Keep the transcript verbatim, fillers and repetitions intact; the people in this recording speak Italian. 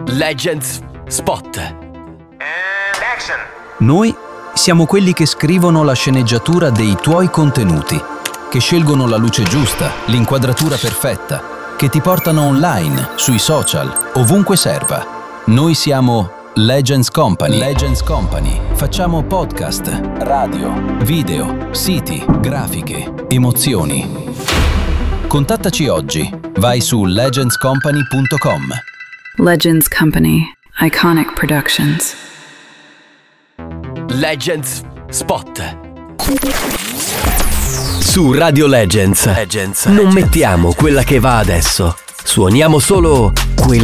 Legends Spot. And action. Noi siamo quelli che scrivono la sceneggiatura dei tuoi contenuti, che scelgono la luce giusta, l'inquadratura perfetta, che ti portano online, sui social, ovunque serva. Noi siamo Legends Company. Legends Company. Facciamo podcast, radio, video, siti, grafiche, emozioni. Contattaci oggi. Vai su legends company punto com. Legends Company. Iconic Productions. Legends Spot. Su Radio Legends, Legends non mettiamo quella che va adesso. Suoniamo solo quella